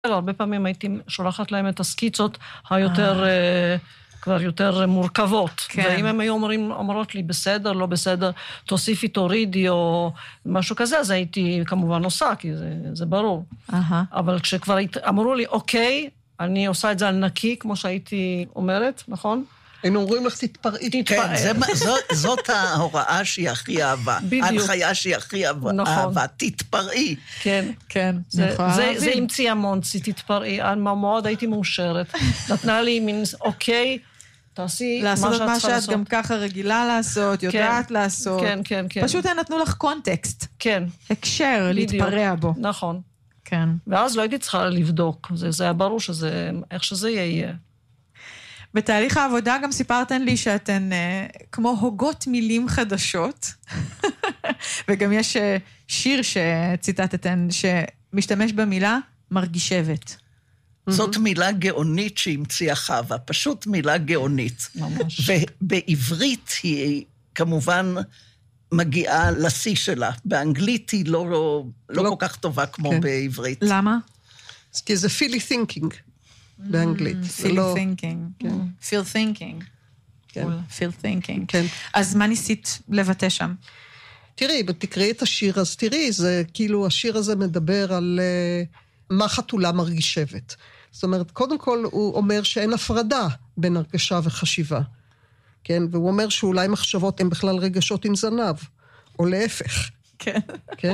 הרבה פעמים הייתי שולחת להם את הסקיצות היותר, כבר יותר מורכבות. כן. ואם הם היו אומרות לי, בסדר, לא בסדר, תוסיפי, תורידי, או משהו כזה, אז הייתי כמובן עושה, כי זה ברור. אבל כשכבר אמרו לי, אוקיי, אני עושה את זה על נקי, כמו שהייתי אומרת, נכון? היינו אומרים לך, תתפרעי. כן, זאת ההוראה שהיא הכי אהבה. בדיוק. ההנחיה שהיא הכי אהבה, תתפרעי. כן, כן. זה המציא המון, תתפרעי. מאוד הייתי מאושרת. נתנה לי מין, אוקיי, תעשי מה שאת צריכה לעשות. לעשות את מה שאת גם ככה רגילה לעשות, יודעת לעשות. כן, כן, כן. פשוט נתנו לך קונטקסט. כן. הקשר, להתפרע בו. נכון. כן. ואז לא הייתי צריכה לבדוק. זה היה ברור איך שזה יהיה. בתהליך העבודה גם סיפרתן לי שאתן כמו הוגות מילים חדשות, וגם יש שיר שציטטתן שמשתמש במילה מרגישבת. זאת מילה גאונית שהמציאה חווה, פשוט מילה גאונית. ממש. ובעברית היא כמובן מגיעה לשיא שלה. באנגלית היא לא כל כך טובה כמו בעברית. למה? כי זה פילי תינקינג. באנגלית. feel thinking. feel thinking. feel thinking. אז מה ניסית לבטא שם? תראי, תקראי את השיר, אז תראי, זה כאילו, השיר הזה מדבר על מה חתולה מרגישבת. זאת אומרת, קודם כל הוא אומר שאין הפרדה בין הרגשה וחשיבה. כן? והוא אומר שאולי מחשבות הן בכלל רגשות עם זנב, או להפך. כן. כן?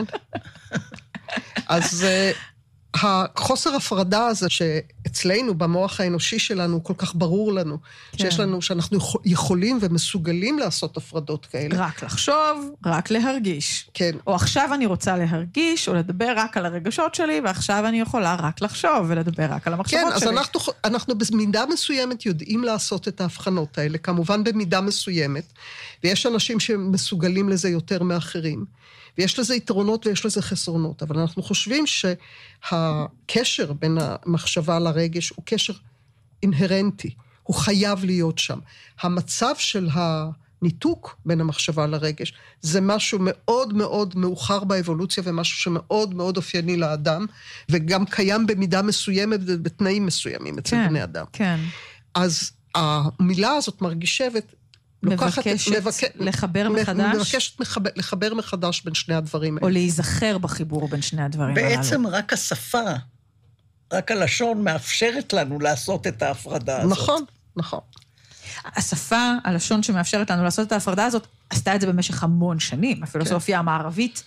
אז החוסר הפרדה הזה שאצלנו במוח האנושי שלנו הוא כל כך ברור לנו, שיש לנו, שאנחנו יכולים ומסוגלים לעשות הפרדות כאלה. רק לחשוב, רק להרגיש. כן. או עכשיו אני רוצה להרגיש, או לדבר רק על הרגשות שלי, ועכשיו אני יכולה רק לחשוב ולדבר רק על המחשבות שלי. כן, אז אנחנו במידה מסוימת יודעים לעשות את ההבחנות האלה, כמובן במידה מסוימת, ויש אנשים שמסוגלים לזה יותר מאחרים. ויש לזה יתרונות ויש לזה חסרונות, אבל אנחנו חושבים שהקשר בין המחשבה לרגש הוא קשר אינהרנטי, הוא חייב להיות שם. המצב של הניתוק בין המחשבה לרגש, זה משהו מאוד מאוד מאוחר באבולוציה, ומשהו שמאוד מאוד אופייני לאדם, וגם קיים במידה מסוימת ובתנאים מסוימים אצל בני אדם. כן. אז המילה הזאת מרגישבת, מבקשת לחבר מחדש? מבקשת לחבר מחדש בין שני הדברים האלה. או להיזכר בחיבור בין שני הדברים האלה. בעצם רק השפה, רק הלשון מאפשרת לנו לעשות את ההפרדה הזאת. נכון, נכון. השפה, הלשון שמאפשרת לנו לעשות את ההפרדה הזאת, עשתה את זה במשך המון שנים. הפילוסופיה המערבית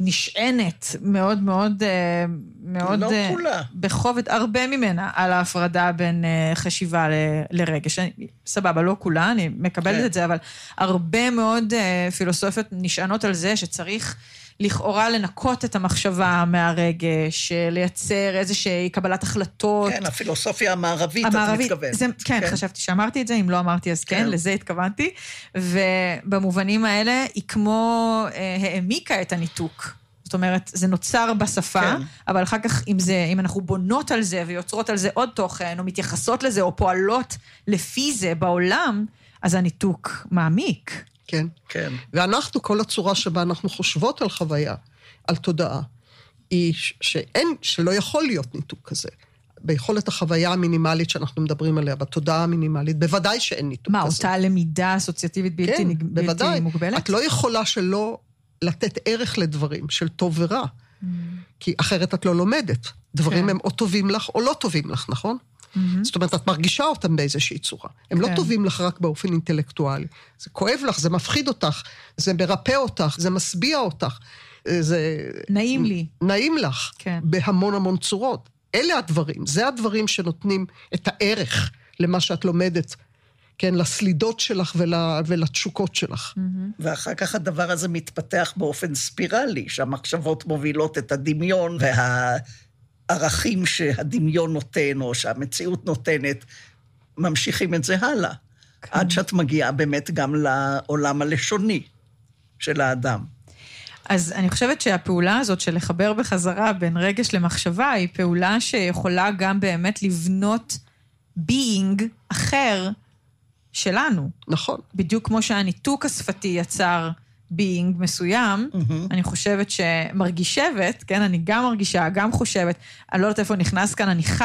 נשענת מאוד מאוד, מאוד, לא כולה. בחובד הרבה ממנה על ההפרדה בין חשיבה לרגש. סבבה, לא כולה, אני מקבלת את זה, אבל הרבה מאוד פילוסופיות נשענות על זה שצריך לכאורה לנקות את המחשבה מהרגש, לייצר איזושהי קבלת החלטות. כן, הפילוסופיה המערבית, אתה מתכוון. כן, חשבתי שאמרתי את זה, אם לא אמרתי אז כן, לזה התכוונתי, ובמובנים האלה היא כמו העמיקה את הניתוק. זאת אומרת, זה נוצר בשפה, אבל אחר כך אם אנחנו בונות על זה ויוצרות על זה עוד תוכן, או מתייחסות לזה, או פועלות לפי זה בעולם, אז הניתוק מעמיק. כן. כן. ואנחנו, כל הצורה שבה אנחנו חושבות על חוויה, על תודעה, היא שלא יכול להיות ניתוק כזה. ביכולת החוויה המינימלית שאנחנו מדברים עליה, בתודעה המינימלית, בוודאי שאין ניתוק כזה. מה, אותה למידה אסוציאטיבית בלתי מוגבלת? כן, בוודאי. את לא יכולה שלא לתת ערך לדברים, של טוב ורע. כי אחרת את לא לומדת. דברים הם או טובים לך או לא טובים לך, נכון? זאת אומרת, את מרגישה אותם באיזושהי צורה. הם לא טובים לך רק באופן אינטלקטואלי. זה כואב לך, זה מפחיד אותך, זה מרפא אותך, זה משביע אותך. זה נעים לי. נעים לך, בהמון המון צורות. אלה הדברים, זה הדברים שנותנים את הערך למה שאת לומדת, כן, לסלידות שלך ולתשוקות שלך. ואחר כך הדבר הזה מתפתח באופן ספירלי, שהמחשבות מובילות את הדמיון ערכים שהדמיון נותן, או שהמציאות נותנת, ממשיכים את זה הלאה. עד שאת מגיעה באמת גם לעולם הלשוני של האדם. אז אני חושבת שהפעולה הזאת של לחבר בחזרה בין רגש למחשבה, היא פעולה שיכולה גם באמת לבנות being אחר שלנו. נכון. בדיוק כמו שהניתוק השפתי יצר being מסוים, אני חושבת שמרגישבת, כן, אני גם מרגישה, גם חושבת, אני לא יודעת איפה נכנס כאן, אני